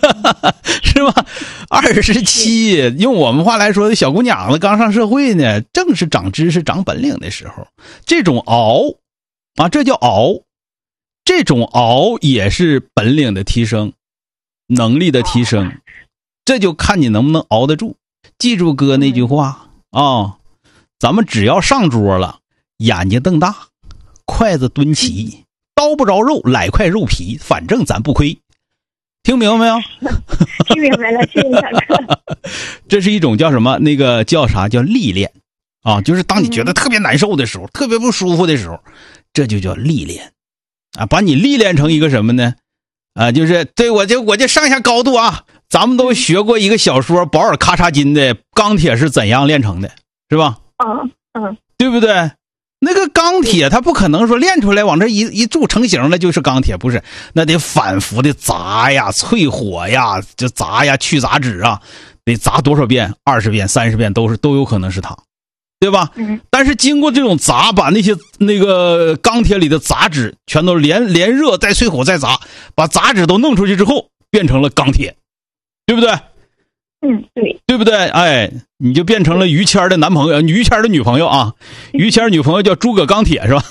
是吧？27，用我们话来说，小姑娘子刚上社会呢，正是长知识、长本领的时候。这种熬啊，这叫熬。这种熬也是本领的提升，能力的提升，这就看你能不能熬得住。记住哥那句话啊，咱们只要上桌了，眼睛瞪大，筷子蹲齐，刀不着肉，来块肉皮，反正咱不亏。听明白没有？ 听明白了，谢谢小哥。 这是一种叫什么？那个叫啥？叫历练啊！就是当你觉得特别难受的时候，特别不舒服的时候，这就叫历练啊！把你历练成一个什么呢？啊，就是对我就上下高度啊！咱们都学过一个小说保尔·咔嚓金的《钢铁是怎样炼成的》，是吧？对不对？那个钢铁它不可能说炼出来往这一铸成型了就是钢铁，不是，那得反复的砸呀、淬火呀、就砸呀、去杂质啊，得砸多少遍，20遍、30遍都有可能是它，对吧？但是经过这种砸，把那个钢铁里的杂质全都连热再淬火再砸，把杂质都弄出去之后，变成了钢铁，对不对？ 对， 对不对？哎，你就变成了于谦的男朋友，于谦的女朋友啊。于谦女朋友叫诸葛钢铁，是吧？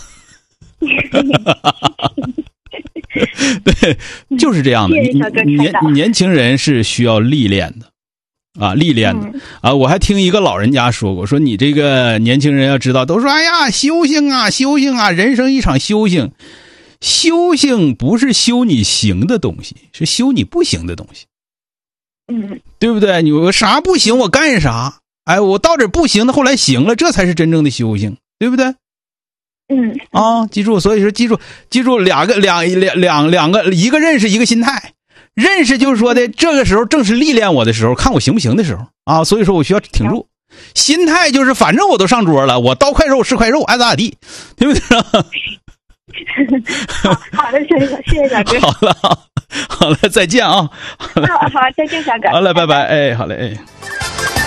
对，就是这样的。年轻人是需要历练的啊，历练的啊。我还听一个老人家说过，说你这个年轻人要知道，都说哎呀，修行啊，人生一场修行。修行不是修你行的东西，是修你不行的东西。对不对？你啥不行我干啥，哎，我到这不行的后来行了，这才是真正的修行，对不对？记住，所以说记住两个，一个认识一个心态。认识就是说的这个时候正是历练我的时候，看我行不行的时候啊，所以说我需要挺住。心态就是反正我都上桌了，我刀块肉是块肉，爱咋咋地，对不对？ 好的，谢谢小哥。 好了，再见啊！ 好，再见小哥。 好了，拜拜。哎，好嘞，哎。